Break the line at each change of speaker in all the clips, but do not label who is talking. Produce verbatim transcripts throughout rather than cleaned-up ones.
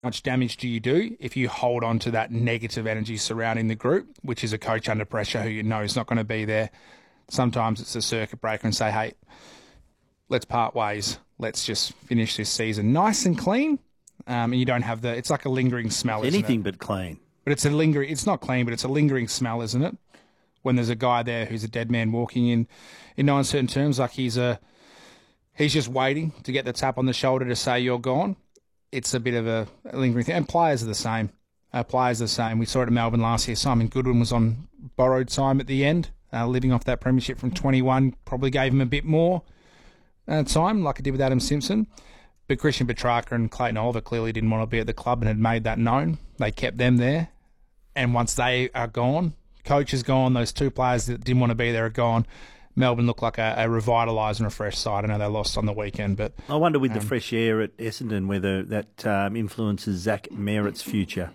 much damage do you do if you hold on to that negative energy surrounding the group, which is a coach under pressure who you know is not going to be there. Sometimes it's a circuit breaker and say, hey, let's part ways. Let's just finish this season nice and clean. Um, and you don't have the, it's like a lingering smell, isn't
Anything
it?
but clean.
But it's a lingering, it's not clean, but it's a lingering smell, isn't it? When there's a guy there who's a dead man walking in, in no uncertain terms, like he's a, he's just waiting to get the tap on the shoulder to say you're gone. It's a bit of a lingering thing. And players are the same. Uh, players are the same. We saw it at Melbourne last year. Simon Goodwin was on borrowed time at the end, uh, living off that premiership from twenty-one. Probably gave him a bit more uh, time, like it did with Adam Simpson. But Christian Petrarca and Clayton Oliver clearly didn't want to be at the club and had made that known. They kept them there. And once they are gone, coach is gone, those two players that didn't want to be there are gone. Melbourne look like a, a revitalised and refreshed side. I know they lost on the weekend, but
I wonder with
um,
the fresh air at Essendon whether that um, influences Zach Merritt's future.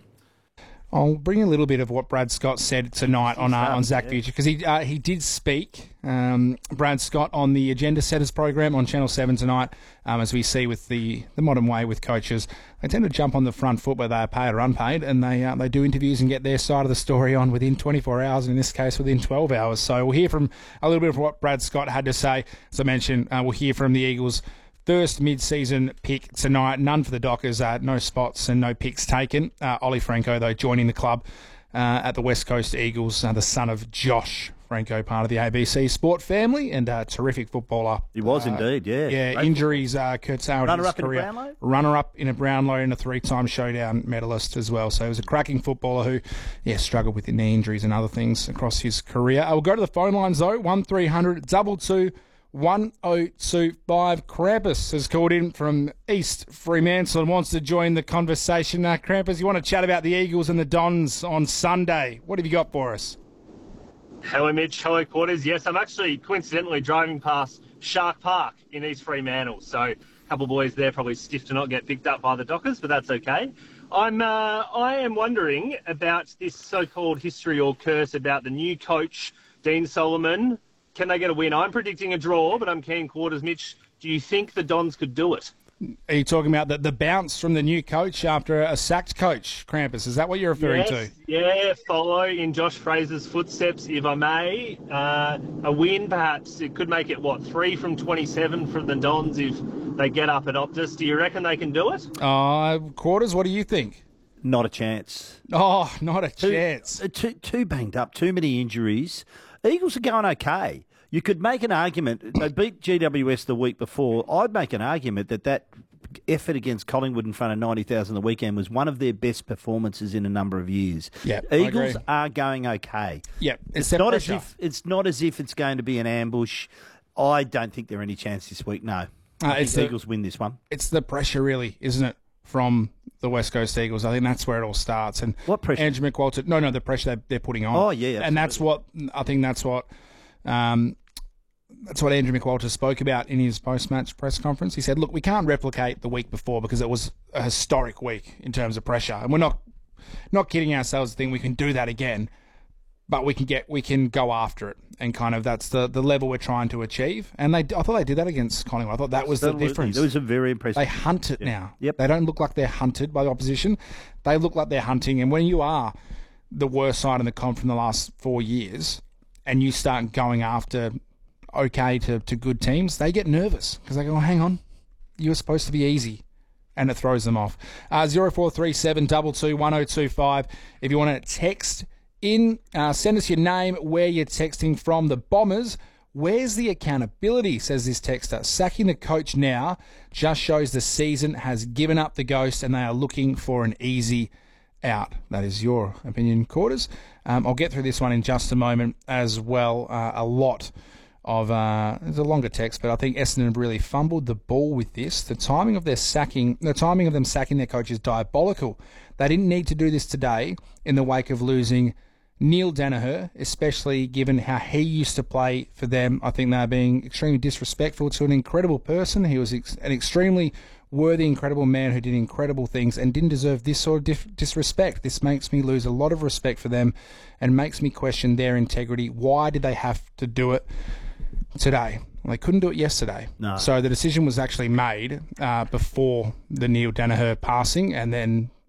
I'll bring a little bit of what Brad Scott said tonight on uh, on Zach
yeah.
Future, because he uh, he did speak, um, Brad Scott, on the Agenda Setters program on Channel seven tonight. Um, as we see with the, the modern way with coaches, they tend to jump on the front foot whether they're paid or unpaid, and they uh, they do interviews and get their side of the story on within twenty-four hours, and in this case within twelve hours. So we'll hear from a little bit of what Brad Scott had to say. As I mentioned, uh, we'll hear from the Eagles' first mid-season pick tonight. None for the Dockers, uh, no spots and no picks taken. Uh, Ollie Franco, though, joining the club uh, at the West Coast Eagles, uh, the son of Josh Franco, part of the A B C Sport family, and a terrific footballer.
He was
uh,
indeed, yeah.
Yeah,
Great
injuries uh, curtailed his
Runner-up in a
career.
Brownlow?
Runner-up in a Brownlow and a three-time showdown medalist as well. So he was a cracking footballer who, yeah, struggled with knee injuries and other things across his career. Uh, we'll go to the phone lines, though, one three hundred two two one oh two five. Krampus has called in from East Fremantle and wants to join the conversation. Uh, Krampus, you want to chat about the Eagles and the Dons on Sunday. What have you got for us?
Hello, Mitch. Hello, Quarters. Yes, I'm actually coincidentally driving past Shark Park in East Fremantle. So a couple of boys there probably stiff to not get picked up by the Dockers, but that's okay. I'm, uh, I am wondering about this so-called history or curse about the new coach, Dean Solomon. Can they get a win? I'm predicting a draw, but I'm keen, Quarters. Mitch, do you think the Dons could do it?
Are you talking about the, the bounce from the new coach after a sacked coach, Krampus? Is that what you're referring
yes,
to?
Yeah, follow in Josh Fraser's footsteps, if I may. Uh, a win, perhaps. It could make it, what, three from twenty-seven from the Dons if they get up at Optus. Do you reckon they can do it?
Uh, Quarters, what do you think?
Not a chance.
Oh, not a
Too,
chance.
uh, too, too banged up, too many injuries. Eagles are going okay. You could make an argument. They beat G W S the week before. I'd make an argument that that effort against Collingwood in front of ninety thousand the weekend was one of their best performances in a number of years.
Yep,
Eagles are going okay.
Yep,
it's, it's not as if it's not as if it's going to be an ambush. I don't think there are any chance this week. No, I uh, think the Eagles win this one.
It's the pressure, really, isn't it, from the West Coast Eagles? I think that's where it all starts. And
what pressure?
Andrew McWalter. No, no, the pressure they, they're putting on.
Oh yeah, absolutely.
And that's what I think. That's what. Um, That's what Andrew McWalter spoke about in his post-match press conference. He said, look, we can't replicate the week before because it was a historic week in terms of pressure. And we're not not kidding ourselves to think we can do that again, but we can get we can go after it. And kind of that's the, the level we're trying to achieve. And they, I thought they did that against Collingwood. I thought that was
Absolutely.
the difference.
It was a very impressive.
They hunt it
yep.
now.
Yep.
They don't look like they're hunted by the opposition. They look like they're hunting. And when you are the worst side in the comp from the last four years and you start going after okay to, to good teams, they get nervous because they go, oh, hang on, you were supposed to be easy, and it throws them off. Uh, zero four three seven two two one oh two five. If you want to text in, uh, send us your name, where you're texting from. The Bombers, where's the accountability, says this texter. Sacking the coach now just shows the season has given up the ghost and they are looking for an easy out. That is your opinion, Quarters. Um, I'll get through this one in just a moment as well. Uh, a lot of uh, it's a longer text, but I think Essendon have really fumbled the ball with this. The timing of their sacking, the timing of them sacking their coach is diabolical. They didn't need to do this today in the wake of losing Neil Danaher, especially given how he used to play for them. I think they're being extremely disrespectful to an incredible person. He was ex- an extremely worthy, incredible man who did incredible things and didn't deserve this sort of dif- disrespect. This makes me lose a lot of respect for them and makes me question their integrity. Why did they have to do it today? Well, they couldn't do it yesterday.
No.
So the decision was actually made uh, before the Neil Danaher passing, and then